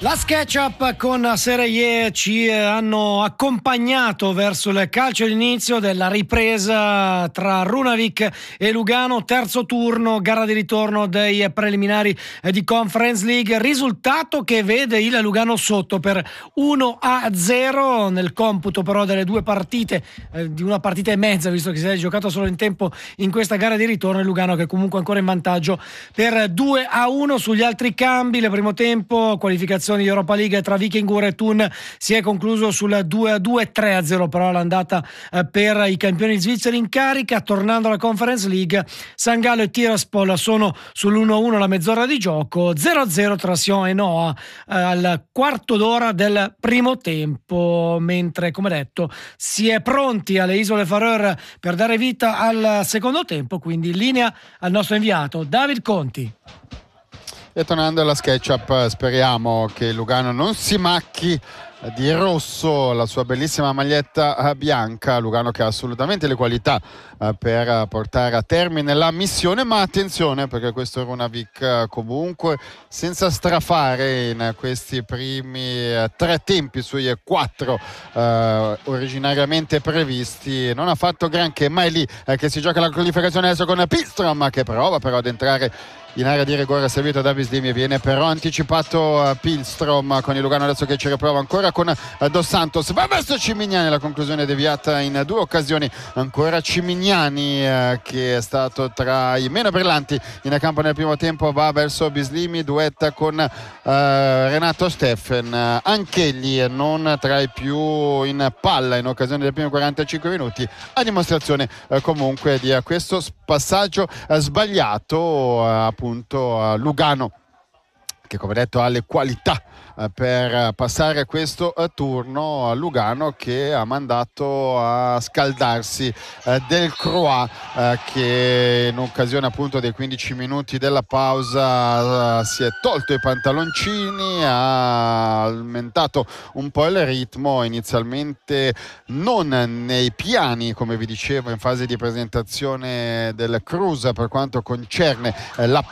La SketchUp con Serie E ci hanno accompagnato verso il calcio d'inizio della ripresa tra Runavík e Lugano, terzo turno, gara di ritorno dei preliminari di Conference League, risultato che vede il Lugano sotto per 1-0 nel computo però delle due partite, di una partita e mezza, visto che si è giocato solo in tempo in questa gara di ritorno. Il Lugano che comunque ancora in vantaggio per 2-1 sugli altri cambi. Il primo tempo, qualificazione di Europa League tra Vikingur e Thun, si è concluso sul 2-2, 3-0 però l'andata per i campioni svizzeri in carica. Tornando alla Conference League, San Gallo e Tiraspol sono sull'1-1 la mezz'ora di gioco, 0-0 tra Sion e Noah al quarto d'ora del primo tempo, mentre come detto si è pronti alle Isole Faroe per dare vita al secondo tempo, quindi linea al nostro inviato David Conti. E tornando alla SketchUp, speriamo che Lugano non si macchi di rosso la sua bellissima maglietta bianca. Lugano che ha assolutamente le qualità per portare a termine la missione, ma attenzione perché questo Runavík comunque senza strafare in questi primi 3 tempi sui 4 originariamente previsti non ha fatto granché, ma è lì che si gioca la qualificazione adesso con Pilstrom che prova però ad entrare in area di rigore servito da Bislimi, viene però anticipato Pilstrom con il Lugano adesso che ci riprova ancora con Dos Santos, va verso Cimignani, la conclusione deviata in 2 occasioni, ancora Cimignani che è stato tra i meno brillanti in campo nel primo tempo, va verso Bislimi, duetta con Renato Steffen, anch'egli non tra i più in palla in occasione dei primi 45 minuti, a dimostrazione comunque di questo passaggio sbagliato appunto Lugano che come detto ha le qualità per passare questo turno. Lugano che ha mandato a scaldarsi Del Croix che in occasione appunto dei 15 minuti della pausa si è tolto i pantaloncini, ha aumentato un po' il ritmo, inizialmente non nei piani come vi dicevo in fase di presentazione del Cruz per quanto concerne la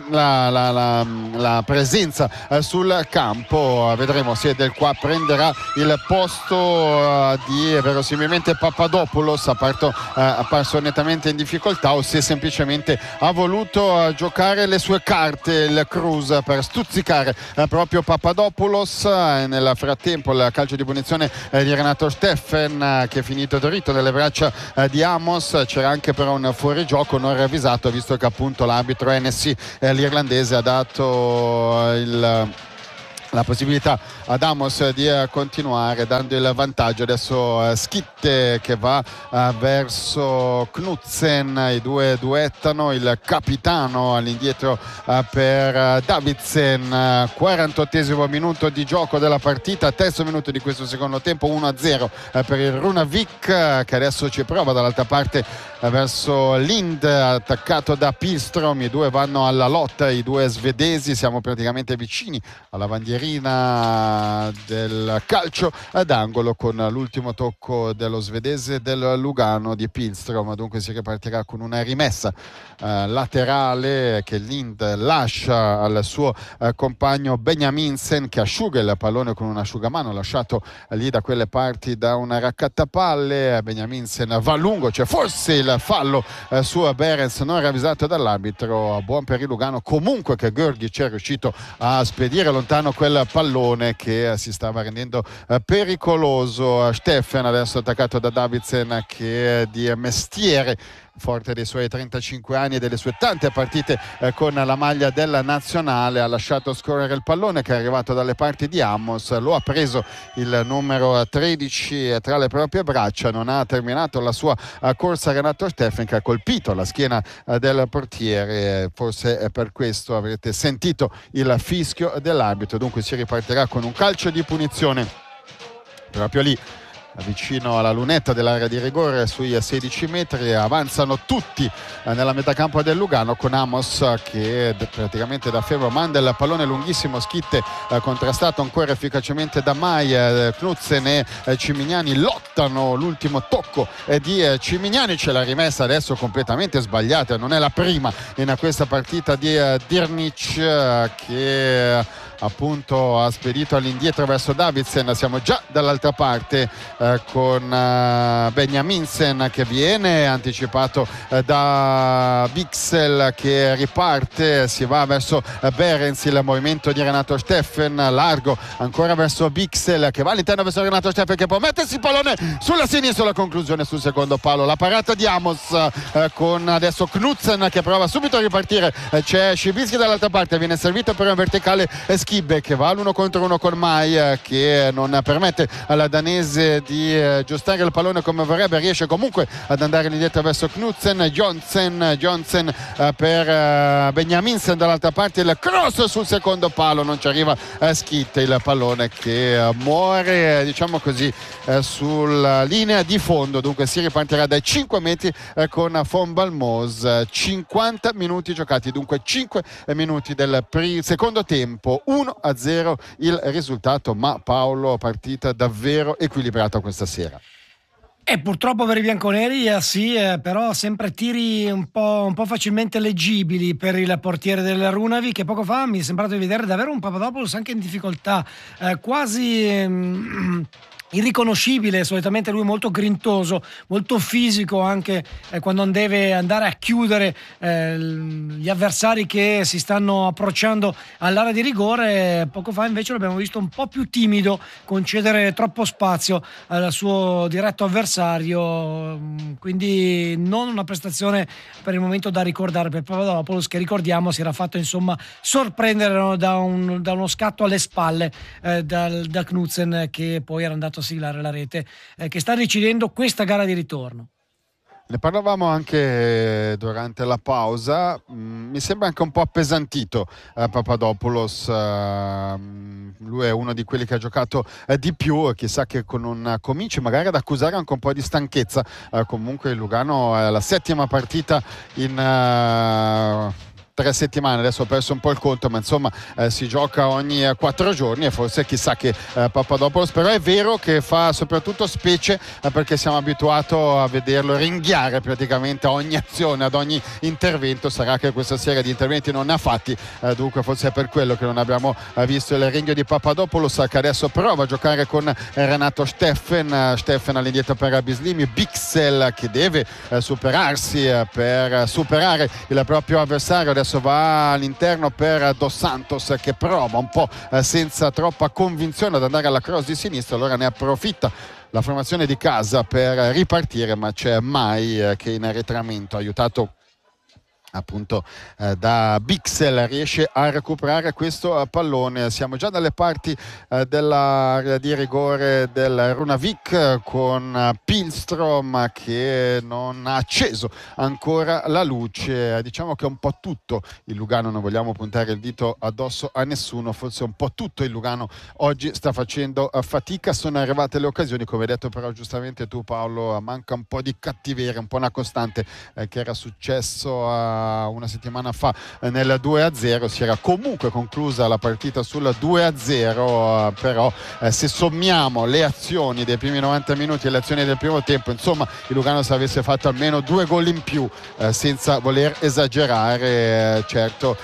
presenza sul campo. Vedremo se Del Qua prenderà il posto di verosimilmente Papadopoulos, apparso nettamente in difficoltà, o se semplicemente ha voluto giocare le sue carte il Cruz per stuzzicare proprio Papadopoulos. Nel frattempo il calcio di punizione di Renato Steffen che è finito dritto nelle braccia di Amos, c'era anche però un fuorigioco non ravvisato visto che appunto l'arbitro Hennessy l'irlandese ha dato la possibilità ad Amos di continuare dando il vantaggio. Adesso Schitte che va verso Knudsen, i due duettano, il capitano all'indietro per Davidsen, 48esimo minuto di gioco della partita, terzo minuto di questo secondo tempo, 1-0 per il Runavík che adesso ci prova dall'altra parte verso Lind, attaccato da Pilstrom, i due vanno alla lotta, i due svedesi, siamo praticamente vicini alla bandierina del calcio d'angolo con l'ultimo tocco dello svedese del Lugano di Pilstrom, dunque si ripartirà con una rimessa laterale che Lind lascia al suo compagno Benjaminsen che asciuga il pallone con un asciugamano lasciato lì da quelle parti da una raccattapalle. Benjaminsen va lungo, c'è forse il fallo su Berens non ravvisato dall'arbitro, buon per il Lugano comunque che Görgic è riuscito a spedire lontano quel pallone che si stava rendendo pericoloso. Steffen adesso attaccato da Davidsen che è di mestiere forte dei suoi 35 anni e delle sue tante partite con la maglia della nazionale, ha lasciato scorrere il pallone che è arrivato dalle parti di Amos, lo ha preso il numero 13 tra le proprie braccia, non ha terminato la sua corsa Renato Steffen che ha colpito la schiena del portiere, forse per questo avrete sentito il fischio dell'arbitro, dunque si ripartirà con un calcio di punizione proprio lì vicino alla lunetta dell'area di rigore sui 16 metri. Avanzano tutti nella metà campo del Lugano, con Amos che praticamente da fermo manda il pallone lunghissimo, Schitte contrastato ancora efficacemente da Mai. Knudsen e Cimignani lottano, l'ultimo tocco di Cimignani, ce l'ha rimessa adesso completamente sbagliata, non è la prima in questa partita di Dirnic, che appunto ha spedito all'indietro verso Davidsen. Siamo già dall'altra parte con Benjaminsen che viene anticipato da Bixel, che riparte, si va verso Behrens, il movimento di Renato Steffen largo ancora verso Bixel che va all'interno verso Renato Steffen, che può mettersi il pallone sulla sinistra, la conclusione sul secondo palo, la parata di Amos con adesso Knudsen che prova subito a ripartire. C'è Schibiski dall'altra parte, viene servito per un verticale Schibbe che va all'1 contro 1 con Mai, che non permette alla danese di aggiustare il pallone come vorrebbe, riesce comunque ad andare indietro verso Knudsen. Johnsen per Benjaminsen dall'altra parte, il cross sul secondo palo, non ci arriva Schitte, il pallone che muore diciamo così sulla linea di fondo. Dunque si ripartirà dai 5 metri con Von Balmos. 50 minuti giocati, dunque 5 minuti del secondo tempo, 1-0 il risultato, ma Paolo, partita davvero equilibrata questa sera. E purtroppo per i bianconeri sì, però sempre tiri un po' facilmente leggibili per il portiere del Runavi, che poco fa mi è sembrato di vedere davvero un Papadopoulos anche in difficoltà, quasi irriconoscibile. Solitamente lui è molto grintoso, molto fisico anche quando deve andare a chiudere gli avversari che si stanno approcciando all'area di rigore. Poco fa invece l'abbiamo visto un po' più timido, concedere troppo spazio al suo diretto avversario, quindi non una prestazione per il momento da ricordare per Papadopoulos, che ricordiamo si era fatto insomma sorprendere da uno scatto alle spalle da Knudsen, che poi era andato a siglare la rete che sta decidendo questa gara di ritorno. Ne parlavamo anche durante la pausa, mi sembra anche un po' appesantito Papadopoulos, lui è uno di quelli che ha giocato di più, chissà che non cominci magari ad accusare anche un po' di stanchezza. Comunque il Lugano è la 7ª partita in 3 settimane, adesso ho perso un po' il conto, ma insomma si gioca ogni 4 giorni e forse chissà che Papadopoulos, però è vero che fa soprattutto specie perché siamo abituati a vederlo ringhiare praticamente a ogni azione, ad ogni intervento. Sarà che questa serie di interventi non ne ha fatti, dunque forse è per quello che non abbiamo visto il ringhio di Papadopoulos, che adesso prova a giocare con Renato Steffen all'indietro per Bislimi, Bixel che deve superarsi per superare il proprio avversario. Adesso va all'interno per Dos Santos che prova un po' senza troppa convinzione ad andare alla cross di sinistra, allora ne approfitta la formazione di casa per ripartire, ma c'è Mai che in arretramento, aiutato appunto da Bixel, riesce a recuperare questo pallone. Siamo già dalle parti dell'area di rigore del Runavík con Pilstrom che non ha acceso ancora la luce. Diciamo che un po' tutto il Lugano, non vogliamo puntare il dito addosso a nessuno, forse un po' tutto il Lugano oggi sta facendo fatica. Sono arrivate le occasioni, come hai detto però giustamente tu Paolo, manca un po' di cattiveria, un po' una costante che era successo una settimana fa nel 2-0. Si era comunque conclusa la partita sul 2-0, però se sommiamo le azioni dei primi 90 minuti e le azioni del primo tempo, insomma il Lugano se avesse fatto almeno 2 gol in più, senza voler esagerare, certo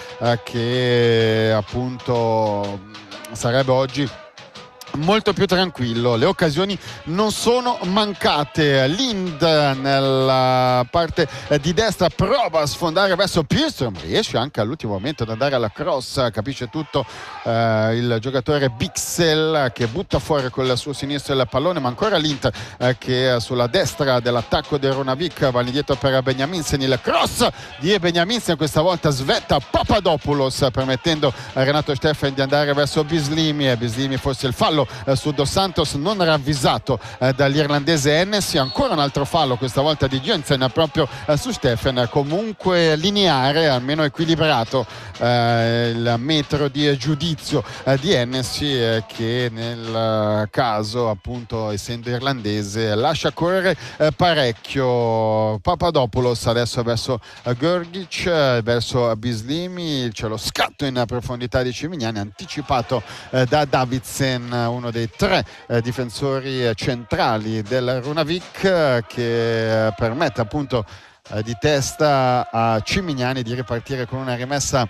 che appunto sarebbe oggi molto più tranquillo. Le occasioni non sono mancate. Lind nella parte di destra prova a sfondare verso Pilstrom, riesce anche all'ultimo momento ad andare alla cross, capisce tutto il giocatore Bixel che butta fuori con il suo sinistro il pallone, ma ancora Lind che sulla destra dell'attacco del Runavík va indietro per Benjaminsen, il cross di Benjaminsen questa volta svetta Papadopoulos permettendo a Renato Steffen di andare verso Bislimi, e Bislimi forse il fallo fallo su Dos Santos non ravvisato dall'irlandese Hennessy. Ancora un altro fallo, questa volta di Jensen proprio su Steffen. Comunque lineare, almeno equilibrato il metro di giudizio di Hennessy, che nel caso, appunto, essendo irlandese, lascia correre parecchio. Papadopoulos adesso verso Grgic, verso Bislimi, c'è lo scatto in profondità di Cimignani anticipato da Davidsen, uno dei tre difensori centrali del Runavik, che permette appunto di testa a Cimignani di ripartire con una rimessa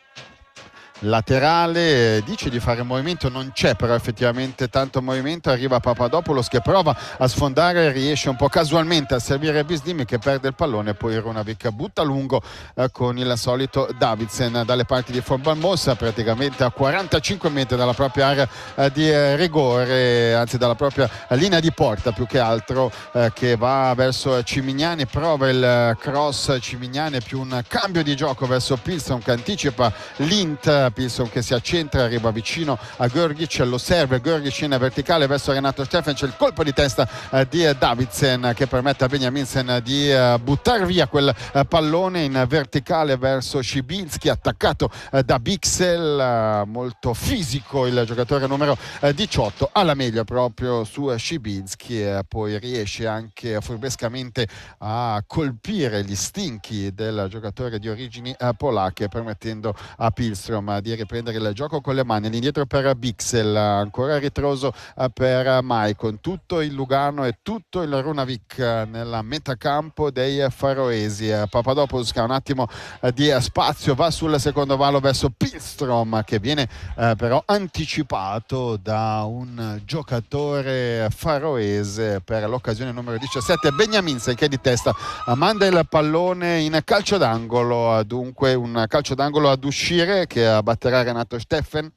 laterale. Dice di fare movimento, non c'è però effettivamente tanto movimento. Arriva Papadopoulos che prova a sfondare, riesce un po' casualmente a servire Bislimi che perde il pallone, poi Runavik butta lungo con il solito Davidsen dalle parti di Forbalmosa, praticamente a 45 metri dalla propria area di rigore, anzi dalla propria linea di porta più che altro, che va verso Cimignani. Prova il cross Cimignani, più un cambio di gioco verso Pilson che anticipa l'Int. Pilson che si accentra, arriva vicino a Grgic, lo serve Grgic in verticale verso Renato Steffen, c'è il colpo di testa di Davidsen che permette a Benjaminsen di buttare via quel pallone in verticale verso Szybilski, attaccato da Bixel, molto fisico il giocatore numero 18, alla meglio proprio su Szybilski, poi riesce anche furbescamente a colpire gli stinchi del giocatore di origini polacche, permettendo a Pilstrom di riprendere il gioco con le mani. All'indietro per Bixel, ancora ritroso per Maicon, tutto il Lugano e tutto il Runavik nella metacampo dei faroesi. Papadopoulos che ha un attimo di spazio, va sul secondo valo verso Pilstrom che viene però anticipato da un giocatore faroese per l'occasione numero 17, Benjaminsen, che di testa manda il pallone in calcio d'angolo, dunque un calcio d'angolo ad uscire che batterà Renato Steffen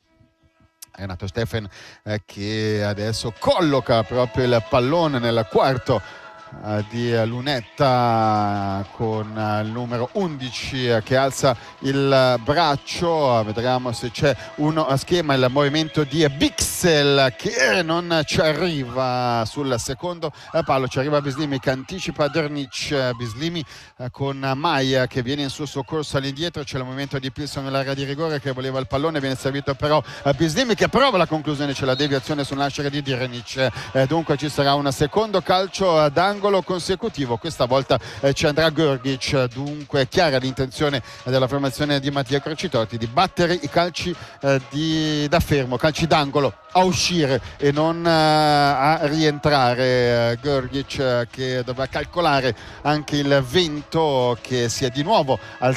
che adesso colloca proprio il pallone nel quarto di lunetta con il numero 11 che alza il braccio. Vedremo se c'è uno schema, il movimento di Bixel che non ci arriva sul secondo palo, ci arriva Bislimi che anticipa Drnic. Bislimi con Maia che viene in suo soccorso all'indietro, c'è il movimento di Pilson nell'area di rigore che voleva il pallone, viene servito però Bislimi che prova la conclusione, c'è la deviazione sul nascere di Drnic, dunque ci sarà un secondo calcio d'angolo consecutivo, questa volta ci andrà Grgic, dunque chiara l'intenzione della formazione di Mattia Crocitorti di battere i calci da fermo, calci d'angolo, a uscire e non a rientrare. Grgic che dovrà calcolare anche il vento che si è di nuovo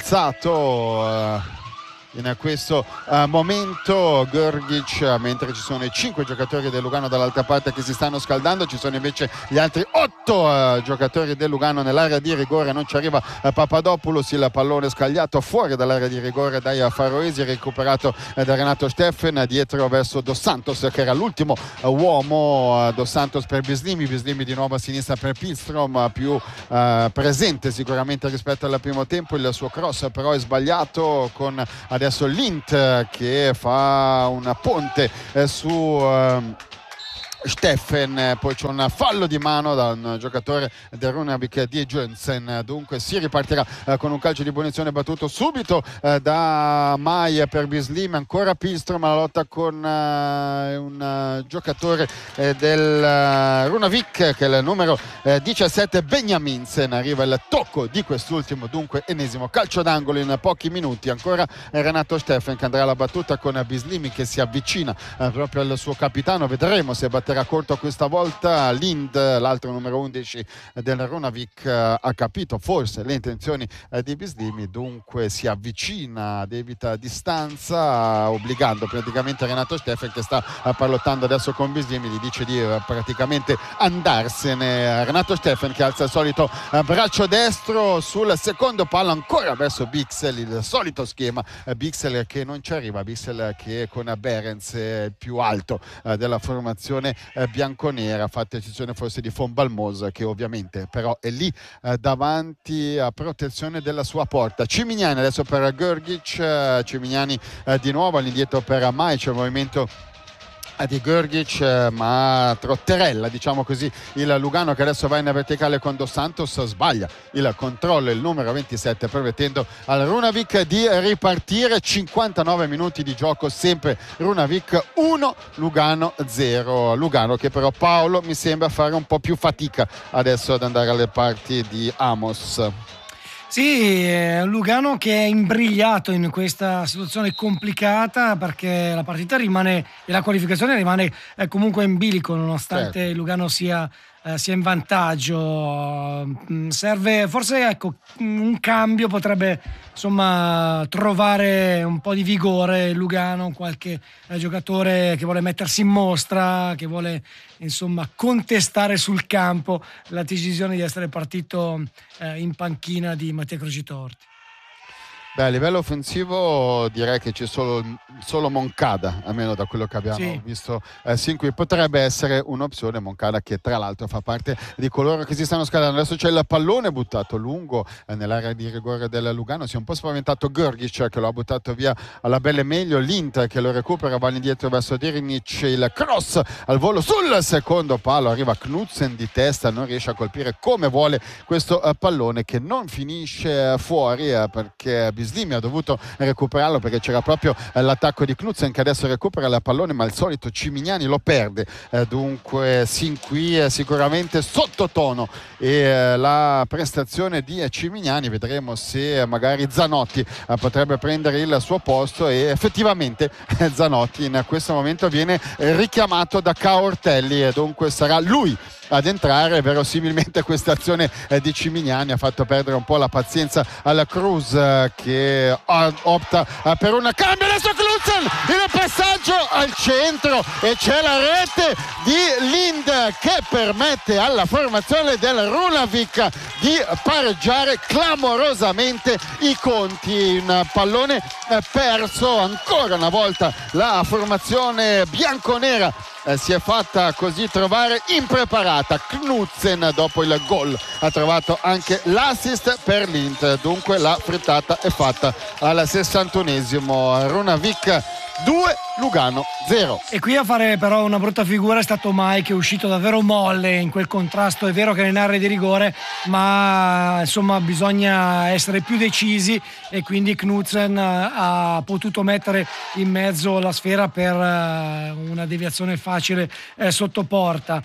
alzato in questo momento. Grgic, mentre ci sono i 5 giocatori del Lugano dall'altra parte che si stanno scaldando, ci sono invece gli altri 8 giocatori del Lugano nell'area di rigore, non ci arriva Papadopoulos, il pallone scagliato fuori dall'area di rigore dai faroesi, recuperato da Renato Steffen, dietro verso Dos Santos che era l'ultimo uomo. Dos Santos per Bislimi di nuovo a sinistra per Pilstrom, più presente sicuramente rispetto al primo tempo, il suo cross però è sbagliato, con adesso l'Int che fa una ponte su Steffen, poi c'è un fallo di mano da un giocatore del Runavik di Jensen, dunque si ripartirà con un calcio di punizione battuto subito da Mai per Bislimi, ancora Pilstrom alla lotta con un giocatore del Runavik che è il numero 17 Benjaminsen, arriva il tocco di quest'ultimo, dunque ennesimo calcio d'angolo in pochi minuti. Ancora Renato Steffen che andrà alla battuta con Bislimi che si avvicina proprio al suo capitano, vedremo se batterà corto questa volta. Lind, l'altro numero 11 del Runavik, ha capito forse le intenzioni di Bislimi, dunque si avvicina ad evita distanza, obbligando praticamente Renato Steffen che sta parlottando adesso con Bislimi, gli dice di praticamente andarsene. Renato Steffen che alza il solito braccio destro sul secondo palo, ancora verso Bixel, il solito schema, Bixel che non ci arriva, Bixel che con Behrens è il più alto della formazione bianconera, fatta eccezione forse di Von Balmos che ovviamente però è lì davanti a protezione della sua porta. Cimignani adesso per Grgic, Cimignani di nuovo all'indietro per Mai, c'è il movimento di Grgic, ma trotterella, diciamo così, il Lugano, che adesso va in verticale con Dos Santos. Sbaglia il controllo il numero 27, permettendo al Runavík di ripartire. 59 minuti di gioco, sempre Runavík 1, Lugano 0. Lugano che però, Paolo, mi sembra fare un po' più fatica adesso ad andare alle parti di Amos. Sì, Lugano che è imbrigliato in questa situazione complicata, perché la partita rimane e la qualificazione rimane comunque in bilico, nonostante il Lugano sia in vantaggio. Serve forse, ecco, un cambio, potrebbe insomma trovare un po' di vigore Lugano, qualche giocatore che vuole mettersi in mostra, che vuole insomma contestare sul campo la decisione di essere partito in panchina di Mattia Crocitorti. Beh, a livello offensivo direi che c'è solo Moncada, almeno da quello che abbiamo visto sin qui. Potrebbe essere un'opzione Moncada, che tra l'altro fa parte di coloro che si stanno scaldando. Adesso c'è il pallone buttato lungo nell'area di rigore del Lugano. Si è un po' spaventato Grgic, che lo ha buttato via alla belle meglio. L'Inter che lo recupera, va indietro verso Dirinic, il cross al volo sul secondo palo, arriva Knudsen di testa, non riesce a colpire come vuole questo pallone, che non finisce fuori perché Bislimi ha dovuto recuperarlo, perché c'era proprio l'attacco di Knudsen che adesso recupera il pallone, ma il solito Cimignani lo perde. Dunque sin qui sicuramente sottotono la prestazione di Cimignani. Vedremo se magari Zanotti potrebbe prendere il suo posto, e effettivamente Zanotti in questo momento viene richiamato da Caortelli, e dunque sarà lui ad entrare. Verosimilmente questa azione di Cimignani ha fatto perdere un po' la pazienza alla Cruz, che opta per un cambio. Adesso Knudsen, il passaggio al centro, e c'è la rete di Lind che permette alla formazione del Runavík di pareggiare clamorosamente i conti. Un pallone perso ancora una volta. La formazione bianconera si è fatta così trovare impreparata. Knudsen, dopo il gol, ha trovato anche l'assist per l'Inter. Dunque la frittata è fatta al 61esimo. Runavík 2, Lugano 0. E qui a fare però una brutta figura è stato Mai, che è uscito davvero molle in quel contrasto. È vero che è in area di rigore, ma insomma bisogna essere più decisi, e quindi Knudsen ha potuto mettere in mezzo la sfera per una deviazione facile sotto porta.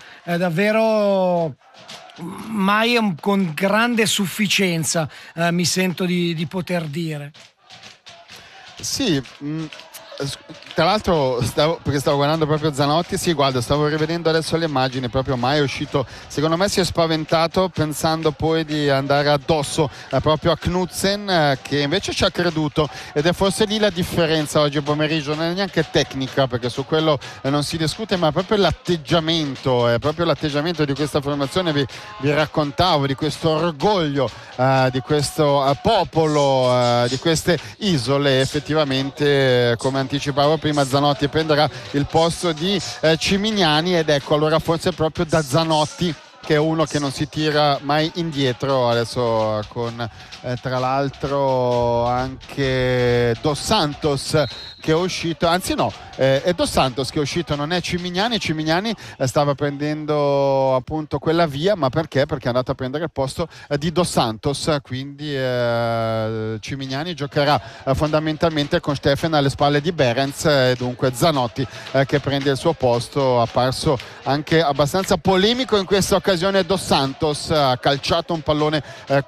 Davvero Mai con grande sufficienza, mi sento di poter dire. Sì, tra l'altro perché stavo guardando proprio Zanotti, sì, guarda, stavo rivedendo adesso le immagini, proprio Mai è uscito, secondo me si è spaventato, pensando poi di andare addosso proprio a Knudsen, che invece ci ha creduto, ed è forse lì la differenza oggi pomeriggio. Non è neanche tecnica, perché su quello non si discute, ma proprio l'atteggiamento, è proprio l'atteggiamento di questa formazione. Vi raccontavo di questo orgoglio, di questo popolo, di queste isole. Effettivamente, come anticipavo prima, Zanotti prenderà il posto di Cimignani, ed ecco, allora forse proprio da Zanotti, che è uno che non si tira mai indietro. Adesso con tra l'altro anche Dos Santos che è uscito, anzi no, è Dos Santos che è uscito, non è Cimignani. Cimignani stava prendendo appunto quella via, ma perché? Perché è andato a prendere il posto di Dos Santos, quindi Cimignani giocherà fondamentalmente con Steffen alle spalle di Behrens, e dunque Zanotti che prende il suo posto. Apparso anche abbastanza polemico in questa occasione Dos Santos, ha calciato un pallone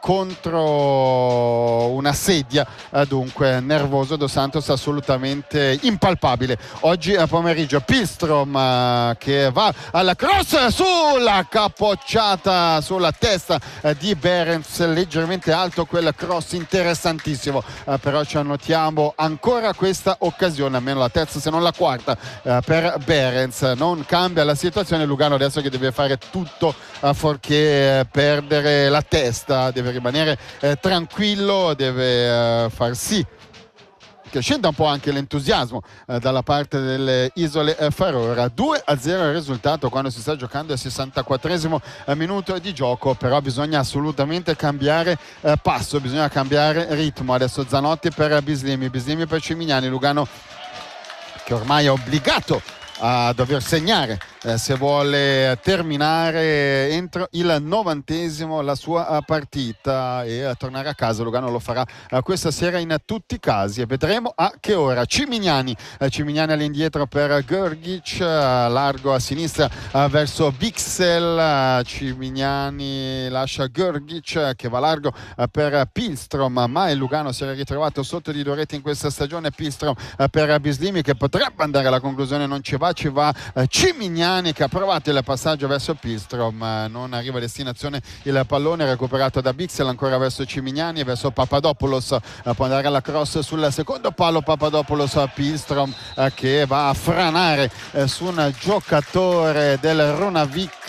contro una sedia, dunque nervoso Dos Santos, assolutamente impalpabile oggi a pomeriggio. Pilstrom che va alla cross, sulla capocciata sulla testa di Behrens, leggermente alto quel cross, interessantissimo, però ci annotiamo ancora questa occasione, almeno la terza se non la quarta per Behrens. Non cambia la situazione, Lugano adesso che deve fare tutto fuorché perdere la testa, deve rimanere tranquillo, deve far sì che scenda un po' anche l'entusiasmo dalla parte delle isole Faroe. 2-0 il risultato quando si sta giocando al 64esimo minuto di gioco, però bisogna assolutamente cambiare passo, bisogna cambiare ritmo. Adesso Zanotti per Bislimi per Cimignani. Lugano che ormai è obbligato a dover segnare se vuole terminare entro il 90° la sua partita e tornare a casa. Lugano lo farà questa sera in tutti i casi e vedremo a che ora. Cimignani all'indietro per Grgic, largo a sinistra verso Bixel. Cimignani lascia Grgic che va largo per Pilstrom, ma il Lugano si era ritrovato sotto di 2 reti in questa stagione. Pilstrom per Bislimi che potrebbe andare alla conclusione, non ci va Cimignani che ha provato il passaggio verso Pilstrom, non arriva a destinazione il pallone recuperato da Bixel, ancora verso Cimignani e verso Papadopoulos, può andare alla cross sul secondo palo. Papadopoulos a Pilstrom che va a franare su un giocatore del Runavik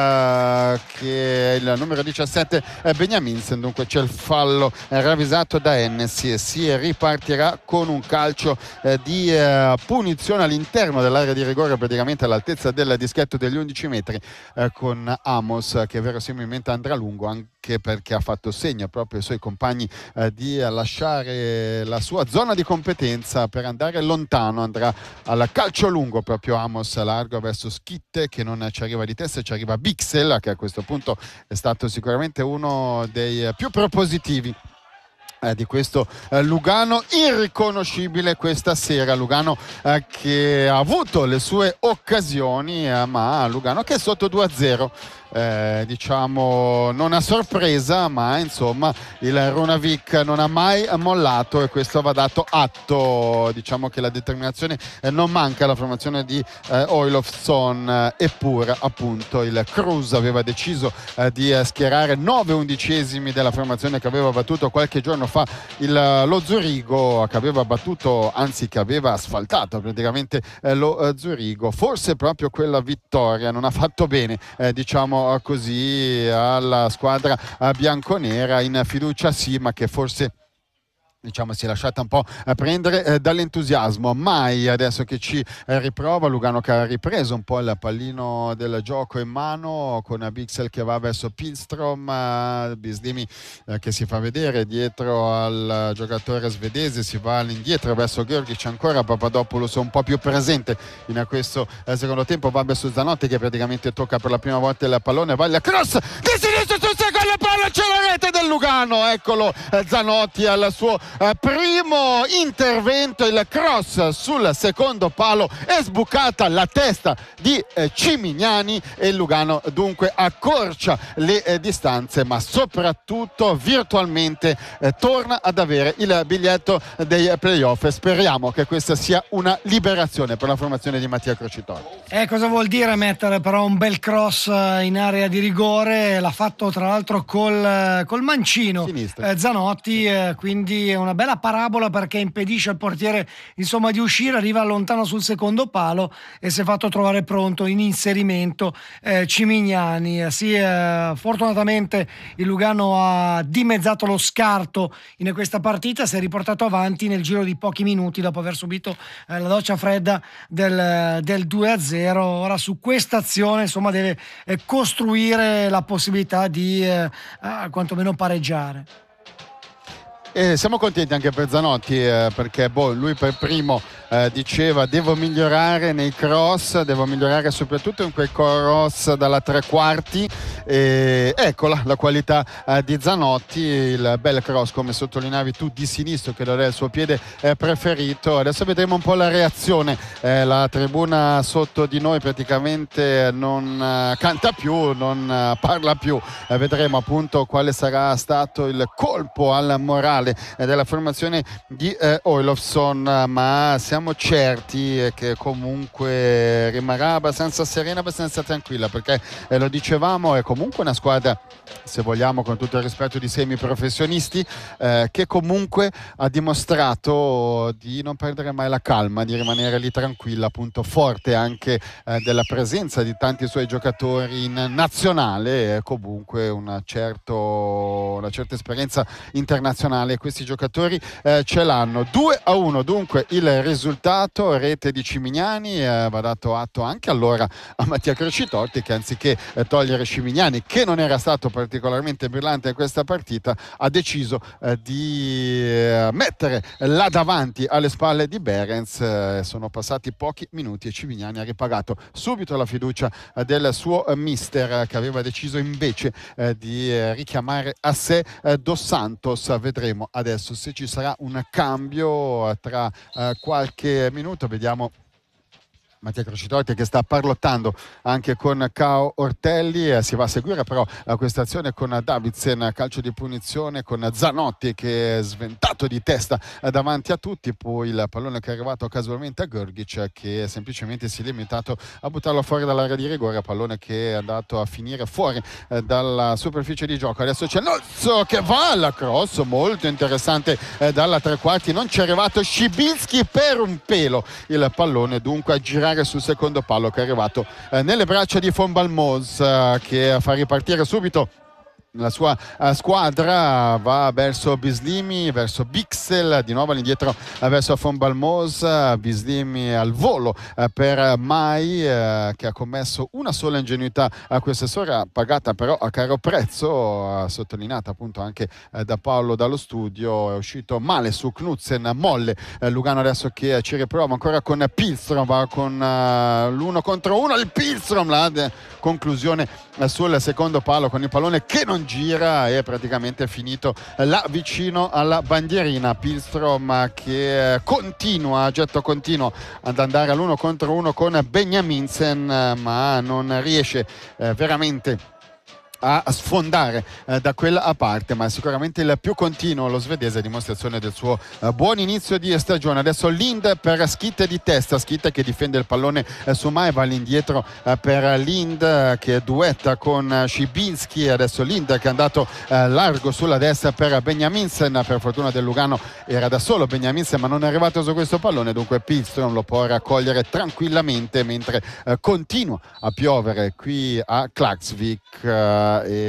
che è il numero 17 Beniaminsen. Dunque c'è il fallo ravvisato da Hennessy e si ripartirà con un calcio di punizione all'interno dell'area di rigore, praticamente all'altezza del dischetto degli 11 metri, con Amos che verosimilmente andrà lungo, anche perché ha fatto segno proprio ai suoi compagni di lasciare la sua zona di competenza per andare lontano. Andrà al calcio lungo proprio Amos, largo verso Schitte che non ci arriva di testa, ci arriva Bixel che a questo punto è stato sicuramente uno dei più propositivi di questo Lugano irriconoscibile questa sera. Lugano che ha avuto le sue occasioni, ma Lugano che è sotto 2-0. Diciamo non a sorpresa, ma insomma il Runavik non ha mai mollato e questo va dato atto. Diciamo che la determinazione non manca alla formazione di Oilofsson, eppure appunto il Cruz aveva deciso di schierare 9 undicesimi della formazione che aveva battuto qualche giorno fa lo Zurigo, che aveva battuto, anzi che aveva asfaltato praticamente lo Zurigo. Forse proprio quella vittoria non ha fatto bene, diciamo così, alla squadra bianconera. In fiducia sì, ma che forse diciamo si è lasciata un po' prendere dall'entusiasmo. Mai adesso che ci riprova. Lugano che ha ripreso un po' il pallino del gioco in mano con Bixel che va verso Pilstrom, Bislimi che si fa vedere dietro al giocatore svedese, si va all'indietro verso Grgic, ancora Papadopoulos un po' più presente in questo secondo tempo, va verso Zanotti che praticamente tocca per la prima volta il pallone, va il cross di sinistra sul secondo palo, c'è la rete del Lugano, eccolo Zanotti al suo primo intervento, il cross sul secondo palo, è sbucata la testa di Cimignani e il Lugano dunque accorcia le distanze, ma soprattutto virtualmente torna ad avere il biglietto dei playoff. Speriamo che questa sia una liberazione per la formazione di Mattia Crocitori. Cosa vuol dire mettere però un bel cross in area di rigore? L'ha fatto tra l'altro col mancino Zanotti, quindi è una bella parabola perché impedisce al portiere insomma di uscire, arriva lontano sul secondo palo e si è fatto trovare pronto in inserimento Cimignani. Fortunatamente il Lugano ha dimezzato lo scarto in questa partita, si è riportato avanti nel giro di pochi minuti dopo aver subito la doccia fredda del 2-0. Ora su questa azione insomma deve costruire la possibilità di quantomeno pareggiare. E siamo contenti anche per Zanotti perché lui per primo diceva devo migliorare nei cross, devo migliorare soprattutto in quei cross dalla 3/4, e eccola la qualità di Zanotti, il bel cross come sottolineavi tu di sinistro che non è il suo piede preferito. Adesso vedremo un po' la reazione, la tribuna sotto di noi praticamente non canta più, non parla più, vedremo appunto quale sarà stato il colpo al morale della formazione di Oilofsson, ma siamo certi che comunque rimarrà abbastanza serena, abbastanza tranquilla, perché lo dicevamo è comunque una squadra, se vogliamo con tutto il rispetto, di semiprofessionisti, che comunque ha dimostrato di non perdere mai la calma, di rimanere lì tranquilla, appunto forte anche della presenza di tanti suoi giocatori in nazionale, comunque una certa esperienza internazionale male questi giocatori ce l'hanno. 2-1 dunque il risultato, rete di Cimignani, va dato atto anche allora a Mattia Crocitorti che anziché togliere Cimignani, che non era stato particolarmente brillante in questa partita, ha deciso di mettere là davanti alle spalle di Behrens. Sono passati pochi minuti e Cimignani ha ripagato subito la fiducia del suo mister, che aveva deciso invece di richiamare a sé Dos Santos. Vedremo adesso se ci sarà un cambio tra qualche minuto. Vediamo Mattia Crocitorti che sta parlottando anche con Cao Ortelli, si va a seguire però questa azione con Davidsen, calcio di punizione con Zanotti che è sventato di testa davanti a tutti, poi il pallone che è arrivato casualmente a Grgic che semplicemente si è limitato a buttarlo fuori dall'area di rigore, pallone che è andato a finire fuori dalla superficie di gioco. Adesso c'è Nozzo che va alla cross, molto interessante dalla tre quarti, non ci è arrivato Scibilski per un pelo il pallone, dunque a girare sul secondo palo che è arrivato nelle braccia di Von Balmos, che fa ripartire subito la sua squadra, va verso Bislimi, verso Bixel, di nuovo all'indietro verso Von Balmos, Bislimi al volo per Mai, che ha commesso una sola ingenuità a questa sera, pagata però a caro prezzo, sottolineata appunto anche da Paolo dallo studio. È uscito male su Knudsen, molle Lugano adesso che ci riprova ancora con Pilstrom, va con l'uno contro uno, il Pilstrom, la conclusione sul secondo palo con il pallone che non gira, è praticamente finito là vicino alla bandierina. Pilstrom che continua, a getto continuo, ad andare all'uno contro uno con Benjaminsen, ma non riesce veramente a sfondare da quella parte, ma sicuramente il più continuo lo svedese, dimostrazione del suo buon inizio di stagione. Adesso Lind per Schitte di testa, Schitte che difende il pallone su Mai, va all'indietro per Lind che duetta con Scibilski. Adesso Lind che è andato largo sulla destra per Benjaminsen, per fortuna del Lugano era da solo Benjaminsen ma non è arrivato su questo pallone, dunque Pilstrom lo può raccogliere tranquillamente mentre continua a piovere qui a Klaksvik.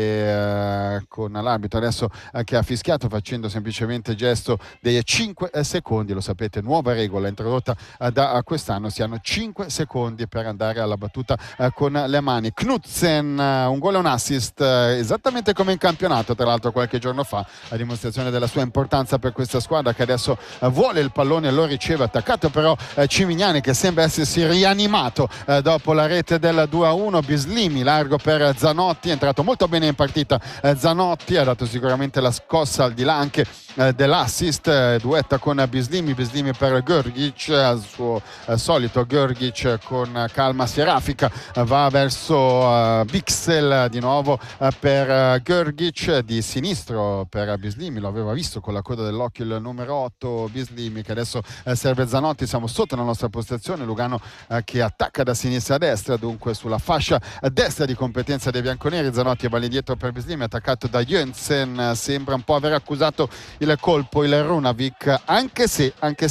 Con l'arbitro adesso che ha fischiato facendo semplicemente gesto dei 5 secondi. Lo sapete, nuova regola introdotta da quest'anno, si hanno 5 secondi per andare alla battuta con le mani. Knudsen, un gol e un assist esattamente come in campionato tra l'altro qualche giorno fa, a dimostrazione della sua importanza per questa squadra che adesso vuole il pallone, lo riceve, attaccato però Cimignani che sembra essersi rianimato dopo la rete del 2-1. Bislimi largo per Zanotti, è entrato molto bene in partita Zanotti, ha dato sicuramente la scossa al di là anche dell'assist, duetta con Bislimi per Grgic, al suo solito Grgic con calma serafica va verso Bixel, di nuovo per Grgic, di sinistro per Bislimi, lo aveva visto con la coda dell'occhio il numero 8 Bislimi che adesso serve Zanotti. Siamo sotto la nostra postazione, Lugano che attacca da sinistra a destra, dunque sulla fascia destra di competenza dei bianconeri. Zanotti va all'indietro per Bislimi, attaccato da Jönsson, sembra un po' aver accusato il colpo il Runavik, anche se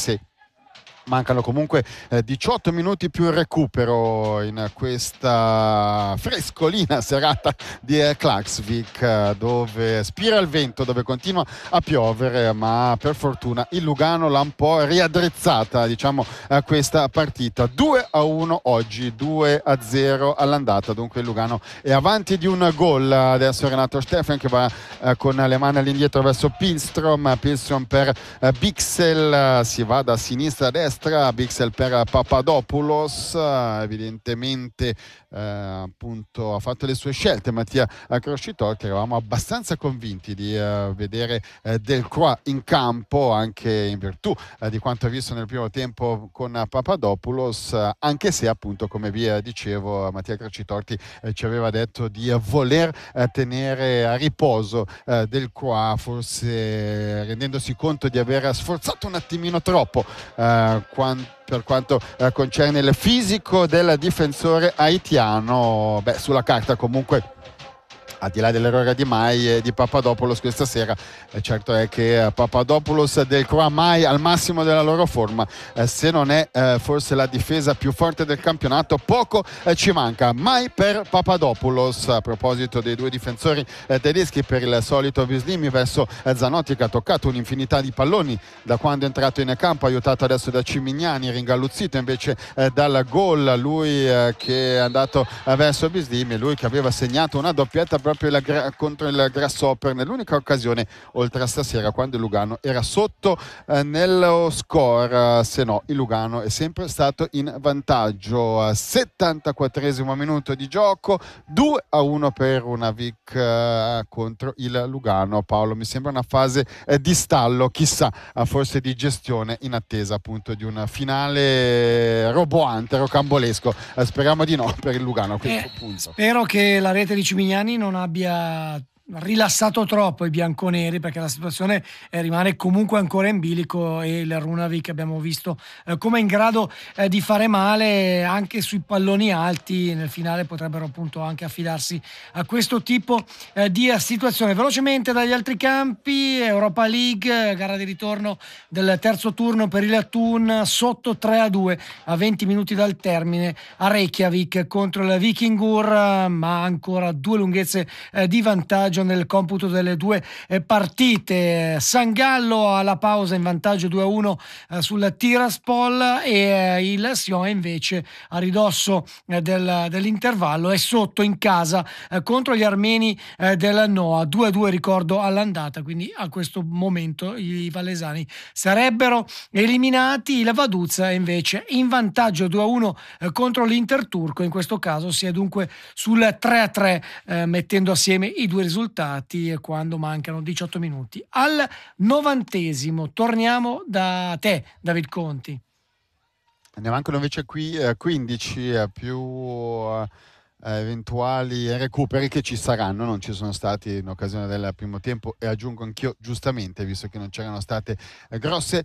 mancano comunque 18 minuti più recupero in questa frescolina serata di Klaksvik, dove spira il vento, dove continua a piovere, ma per fortuna il Lugano l'ha un po' riaddrizzata, diciamo, questa partita. 2-1 oggi, 2-0 all'andata, dunque il Lugano è avanti di un gol. Adesso Renato Steffen che va con le mani all'indietro verso Pilstrom per Bixel, si va da sinistra a destra, Bixel per Papadopoulos, evidentemente appunto ha fatto le sue scelte Mattia Crocitorti. Eravamo abbastanza convinti di vedere Delcroix in campo, anche in virtù di quanto visto nel primo tempo con Papadopoulos, anche se appunto, come vi dicevo, Mattia Crocitorti ci aveva detto di voler tenere a riposo Delcroix, forse rendendosi conto di aver sforzato un attimino troppo per quanto concerne il fisico del difensore haitiano. Sulla carta comunque al di là dell'errore di Mai e di Papadopoulos questa sera, certo è che Papadopoulos e Delcroix mai al massimo della loro forma, se non è forse la difesa più forte del campionato, poco ci manca. Mai per Papadopoulos, a proposito dei due difensori tedeschi, per il solito Bislimi verso Zanotti, che ha toccato un'infinità di palloni da quando è entrato in campo, aiutato adesso da Cimignani, ringalluzzito invece dal gol, lui che è andato verso Bislimi, lui che aveva segnato una doppietta proprio contro il Grasshopper nell'unica occasione, oltre a stasera, quando il Lugano era sotto nello score, se no il Lugano è sempre stato in vantaggio. 74esimo minuto di gioco, 2-1 per Runavik contro il Lugano. Paolo, mi sembra una fase di stallo, chissà, forse di gestione, in attesa appunto di un finale roboante, rocambolesco. Speriamo di no per il Lugano a questo punto. Spero che la rete di Cimignani non abbia rilassato troppo i bianconeri, perché la situazione rimane comunque ancora in bilico e il Runavik abbiamo visto come è in grado di fare male anche sui palloni alti. Nel finale potrebbero appunto anche affidarsi a questo tipo di situazione. Velocemente dagli altri campi, Europa League, gara di ritorno del terzo turno per il Thun, sotto 3-2 a 20 minuti dal termine a Reykjavik contro il Vikingur, ma ancora due lunghezze di vantaggio nel computo delle due partite. San Gallo alla pausa in vantaggio 2-1 sul Tiraspol e il Sion invece a ridosso dell'intervallo è sotto in casa contro gli armeni del Noa, 2-2 ricordo all'andata, quindi a questo momento i vallesani sarebbero eliminati. Il Vaduz invece in vantaggio 2-1 contro l'Interturco, in questo caso si è dunque sul 3-3 mettendo assieme i due risultati quando mancano 18 minuti. Al 90esimo torniamo da te, David Conti. Ne mancano invece qui 15 più eventuali recuperi che ci saranno, non ci sono stati in occasione del primo tempo, e aggiungo anch'io giustamente, visto che non c'erano state grosse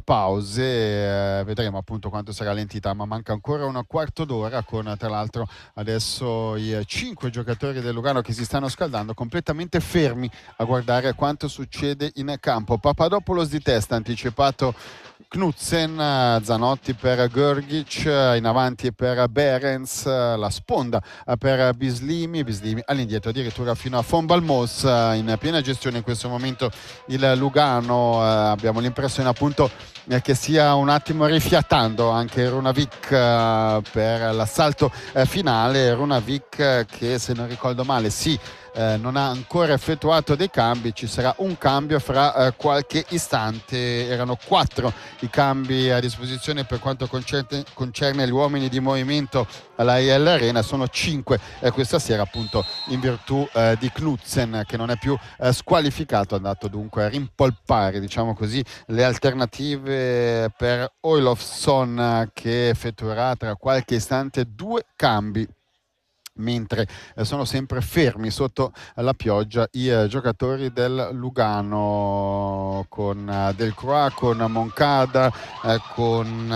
pause. Vedremo appunto quanto sarà l'entità, ma manca ancora un quarto d'ora, con tra l'altro adesso i 5 giocatori del Lugano che si stanno scaldando completamente fermi a guardare quanto succede in campo. Papadopoulos di testa, anticipato Knudsen, Zanotti per Grgic, in avanti per Behrens, la sponda per Bislimi all'indietro addirittura fino a Von Balmos, in piena gestione in questo momento il Lugano. Abbiamo l'impressione appunto che stia un attimo rifiatando anche Runavik per l'assalto finale. Runavik che, se non ricordo male, non ha ancora effettuato dei cambi, ci sarà un cambio fra qualche istante. Erano 4 i cambi a disposizione per quanto concerne gli uomini di movimento alla IL Arena, sono 5 questa sera appunto in virtù di Knudsen, che non è più squalificato, è andato dunque a rimpolpare, diciamo così, le alternative per Olofsson, che effettuerà tra qualche istante 2 cambi, mentre sono sempre fermi sotto la pioggia i giocatori del Lugano, con Delcroix, con Moncada, con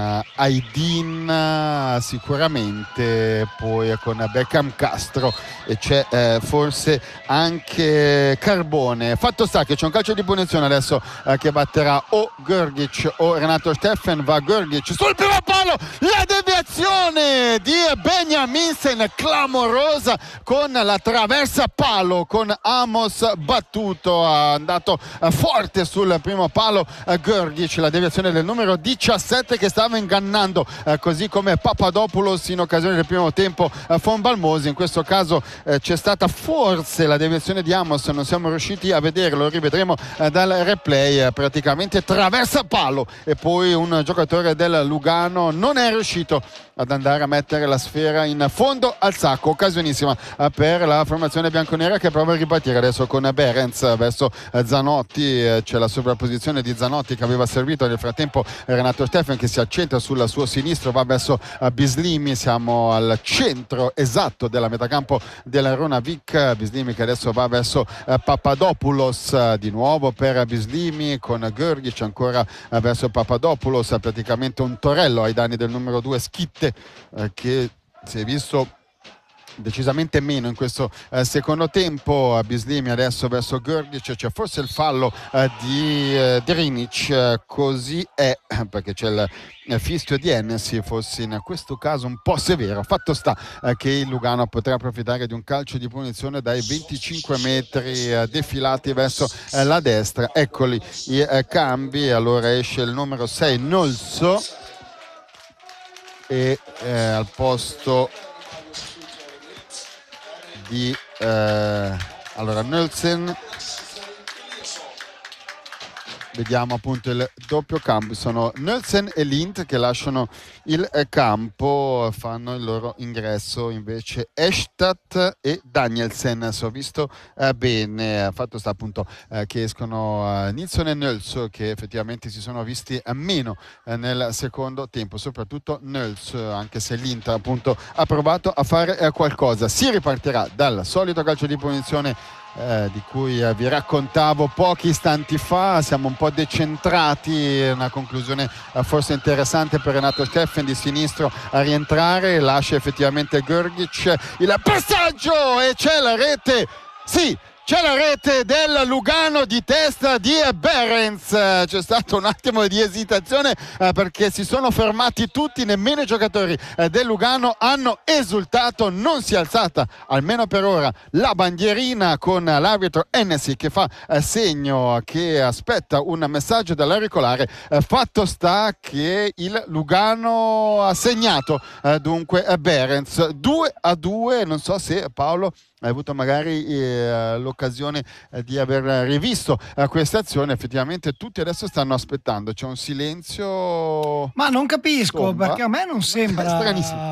Aydin sicuramente, poi con Beckham Castro, e c'è forse anche Carbone. Fatto sta che c'è un calcio di punizione adesso che batterà o Grgic o Renato Steffen. Va Grgic sul primo palo, la deviazione di Benjaminsen clamorosa con la traversa palo, con Amos battuto, ha andato forte sul primo palo Grgic, la deviazione del numero 17 che stava ingannando così come Papadopoulos in occasione del primo tempo Von Balmosi. In questo caso c'è stata forse la deviazione di Amos, non siamo riusciti a vederlo, rivedremo dal replay. Praticamente traversa palo e poi un giocatore del Lugano non è riuscito ad andare a mettere la sfera in fondo al sacco. Occasionissima per la formazione bianconera, che prova a ripartire adesso con Behrens verso Zanotti. C'è la sovrapposizione di Zanotti che aveva servito nel frattempo Renato Steffen, che si accentra sul suo sinistro, va verso Bislimi. Siamo al centro esatto della metacampo del Runavik. Bislimi che adesso va verso Papadopoulos, di nuovo per Bislimi con Grgic ancora verso Papadopoulos, praticamente un torello ai danni del numero 2 Schitte, che si è visto decisamente meno in questo secondo tempo. Bislimi adesso verso Grgic, c'è forse il fallo di Drinic, così è, perché c'è il fischio di Hennessy, forse in questo caso un po' severo. Fatto sta che il Lugano potrà approfittare di un calcio di punizione dai 25 metri defilati verso la destra. Eccoli i cambi. Allora esce il numero 6 Nolso e al posto di allora Nolsen, vediamo appunto il doppio cambio, sono Nolsen e Lind che lasciano il campo, fanno il loro ingresso invece Estat e Danielsen, se ho visto bene. Fatto sta appunto che escono Nilsson e Nölz, che effettivamente si sono visti meno nel secondo tempo, soprattutto Nölz, anche se l'Inter appunto ha provato a fare qualcosa. Si ripartirà dal solito calcio di punizione di cui vi raccontavo pochi istanti fa. Siamo un po' decentrati, una conclusione forse interessante per Renato Steffen di sinistro a rientrare, lascia effettivamente Grgic il passaggio e c'è la rete, sì, c'è la rete del Lugano di testa di Behrens. C'è stato un attimo di esitazione perché si sono fermati tutti, nemmeno i giocatori del Lugano hanno esultato. Non si è alzata, almeno per ora, la bandierina con l'arbitro Hennessy che fa segno che aspetta un messaggio dall'auricolare. Fatto sta che il Lugano ha segnato dunque Behrens 2-2. Non so se Paolo hai avuto magari l'occasione di aver rivisto questa azione. Effettivamente tutti adesso stanno aspettando, c'è un silenzio, ma non capisco tomba, perché a me non sembra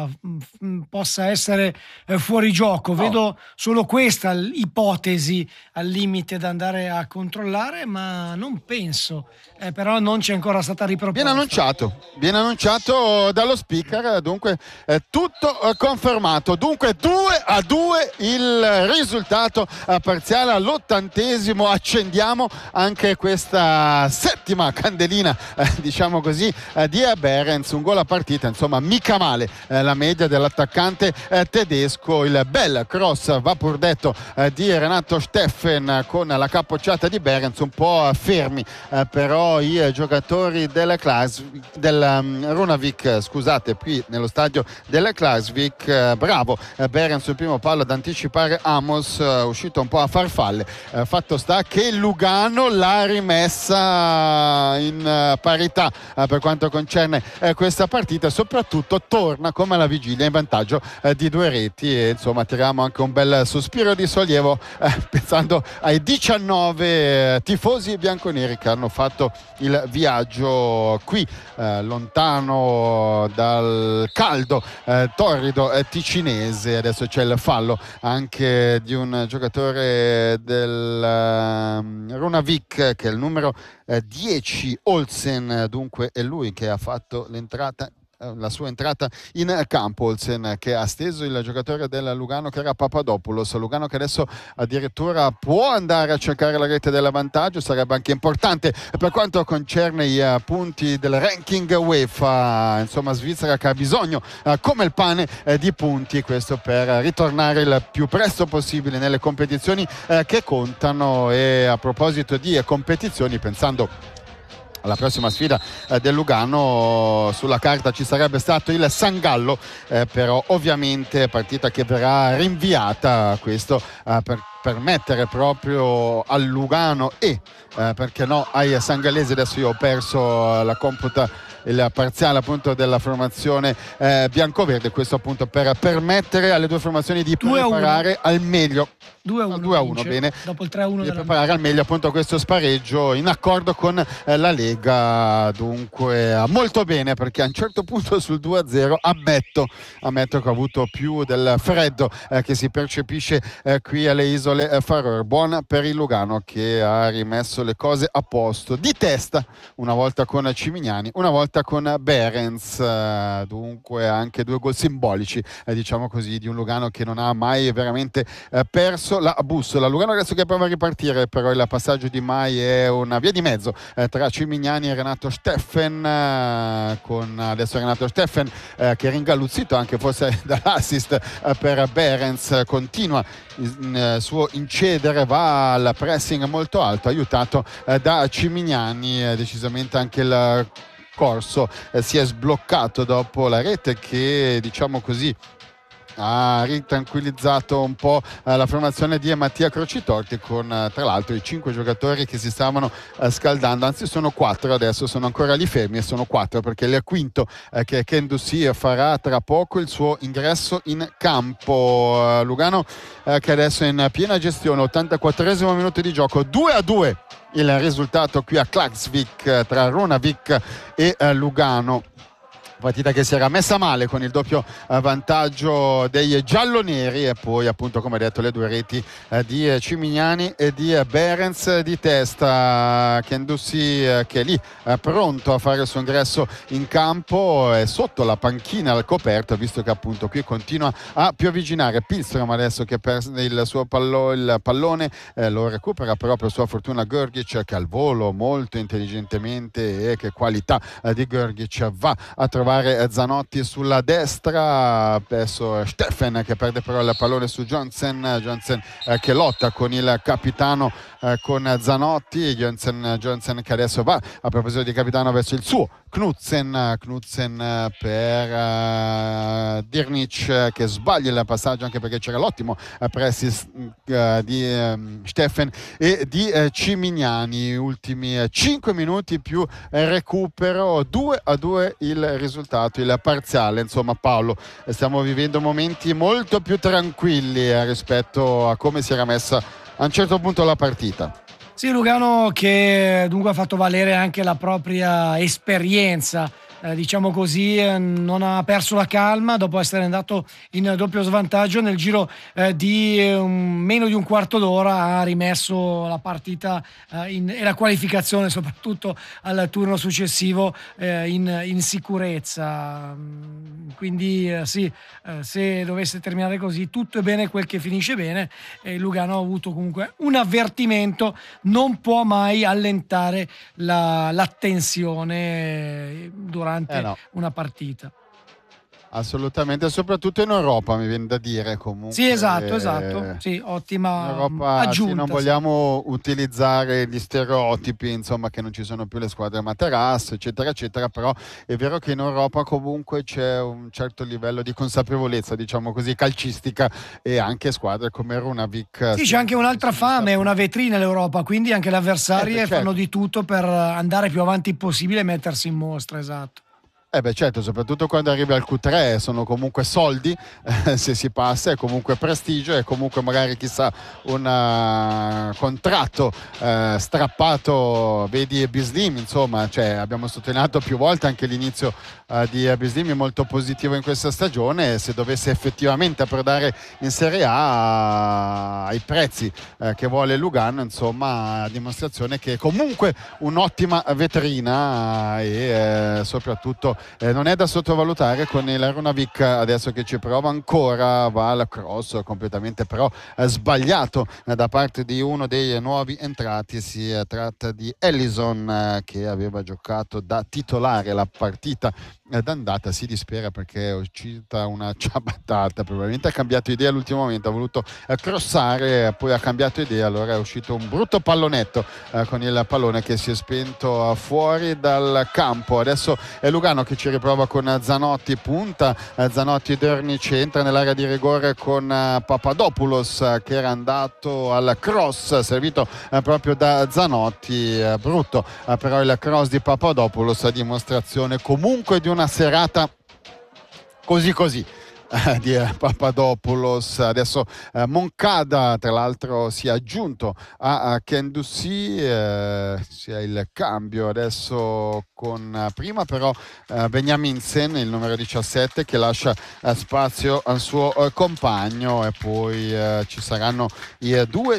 possa essere fuori gioco. No. Vedo solo questa ipotesi al limite da andare a controllare, ma non penso, però non c'è ancora stata riproposta. Viene annunciato dallo speaker, dunque tutto confermato, dunque 2-2 il risultato parziale all'80°. Accendiamo anche questa settima candelina diciamo così di Behrens, un gol a partita, insomma mica male la media dell'attaccante tedesco. Il bel cross, va pur detto, di Renato Steffen con la capocciata di Behrens, un po' fermi però i giocatori del Runavik, scusate, qui nello stadio del Klaksvik. Bravo Behrens sul primo palo ad anticipare Amos, uscito un po' a farfalle. Fatto sta che Lugano l'ha rimessa in parità per quanto concerne questa partita, soprattutto torna come alla vigilia in vantaggio di 2 reti e insomma tiriamo anche un bel sospiro di sollievo pensando ai 19 tifosi bianconeri che hanno fatto il viaggio qui lontano dal caldo torrido ticinese. Adesso c'è il fallo anche di un giocatore del Runavik che è il numero 10 Olsen, dunque è lui che ha fatto la sua entrata in campo. Olsen che ha steso il giocatore del Lugano che era Papadopoulos. Lugano che adesso addirittura può andare a cercare la rete dell'avvantaggio, sarebbe anche importante per quanto concerne i punti del ranking UEFA. Insomma Svizzera che ha bisogno come il pane di punti, questo per ritornare il più presto possibile nelle competizioni che contano. E a proposito di competizioni, pensando alla prossima sfida del Lugano, sulla carta ci sarebbe stato il San Gallo, però ovviamente partita che verrà rinviata, questo per permettere proprio al Lugano e perché no ai sangallesi. Adesso io ho perso la computa, il parziale appunto della formazione biancoverde, questo appunto per permettere alle due formazioni di preparare al meglio 2-1 bene, dopo il 3-1 di preparare al meglio appunto questo spareggio in accordo con la Lega. Dunque molto bene, perché a un certo punto sul 2-0 ammetto che ho avuto più del freddo che si percepisce qui alle isole Faroe. Buona per il Lugano che ha rimesso le cose a posto di testa, una volta con Cimignani, una volta partita con Behrens, dunque anche 2 gol simbolici, diciamo così, di un Lugano che non ha mai veramente perso la bussola. Lugano adesso che prova a ripartire, però il passaggio di Mai è una via di mezzo tra Cimignani e Renato Steffen, con adesso Renato Steffen che è ringalluzzito anche forse dall'assist per Behrens, continua il suo incedere, va al pressing molto alto, aiutato da Cimignani. Decisamente anche il corso si è sbloccato dopo la rete che, diciamo così, ha ritranquillizzato un po' la formazione di Mattia Crocitorti, con tra l'altro i 5 giocatori che si stavano scaldando, anzi sono 4 adesso, sono ancora lì fermi e sono 4 perché il quinto che è Kendouzi farà tra poco il suo ingresso in campo. Lugano che adesso è in piena gestione, 84esimo minuto di gioco, 2-2 il risultato qui a Klaksvik tra Runavík e Lugano. Partita che si era messa male con il doppio vantaggio dei gialloneri e poi appunto, come detto, le 2 reti di Cimignani e di Behrens di testa. Kendouzi che è lì pronto a fare il suo ingresso in campo, è sotto la panchina al coperto, visto che appunto qui continua a piovigginare. Pilstrom adesso che perde il suo il pallone, lo recupera però per sua fortuna Grgic, che al volo molto intelligentemente, e che qualità di Grgic, va a trovare Zanotti sulla destra. Adesso Steffen che perde però il pallone su Johnsen che lotta con il capitano, con Zanotti. Johnsen che adesso va, a proposito di capitano, verso il suo Knudsen per Dirnic, che sbaglia il passaggio anche perché c'era l'ottimo pressis di Steffen e di Cimignani. Ultimi 5 minuti più recupero, 2-2 il risultato, il parziale. Insomma, Paolo, stiamo vivendo momenti molto più tranquilli rispetto a come si era messa a un certo punto la partita. Sì, Lugano che dunque ha fatto valere anche la propria esperienza, diciamo così, non ha perso la calma dopo essere andato in doppio svantaggio. Nel giro di meno di un quarto d'ora ha rimesso la partita e la qualificazione soprattutto al turno successivo in sicurezza. Quindi sì, se dovesse terminare così, tutto è bene quel che finisce bene. Lugano ha avuto comunque un avvertimento: non può mai allentare l'attenzione durante una partita. Assolutamente, soprattutto in Europa, mi viene da dire. Comunque sì, esatto, sì, ottima in Europa, aggiunta. sì, non vogliamo utilizzare gli stereotipi, insomma, che non ci sono più le squadre materasso, eccetera eccetera, però è vero che in Europa comunque c'è un certo livello di consapevolezza, diciamo così, calcistica, e anche squadre come Runavík. Sì, c'è anche un'altra fame, una vetrina l'Europa, quindi anche le avversarie fanno di tutto per andare più avanti possibile e mettersi in mostra, esatto. Certo, soprattutto quando arrivi al Q3 sono comunque soldi, se si passa, è comunque prestigio, è comunque magari chissà un contratto strappato. Vedi Bislim, insomma, abbiamo sottolineato più volte anche l'inizio di Bislim è molto positivo in questa stagione. Se dovesse effettivamente approdare in Serie A ai prezzi che vuole Lugano, insomma, a dimostrazione che è comunque un'ottima vetrina e soprattutto non è da sottovalutare con il Runavík adesso che ci prova ancora. Va al cross completamente però sbagliato da parte di uno dei nuovi entrati. Si tratta di Ellison che aveva giocato da titolare la partita d'andata. Si dispera perché è uscita una ciabattata, probabilmente ha cambiato idea all'ultimo momento, ha voluto crossare, poi ha cambiato idea, allora è uscito un brutto pallonetto con il pallone che si è spento fuori dal campo. Adesso è Lugano che ci riprova con Zanotti, punta Zanotti, Drnic entra nell'area di rigore con Papadopoulos che era andato al cross servito proprio da Zanotti. Brutto però il cross di Papadopoulos, a dimostrazione comunque di una serata così di Papadopoulos. Adesso Moncada tra l'altro si è aggiunto a Kendouzi, sia il cambio adesso con prima però Benjaminsen, il numero 17, che lascia spazio al suo compagno, e poi ci saranno i due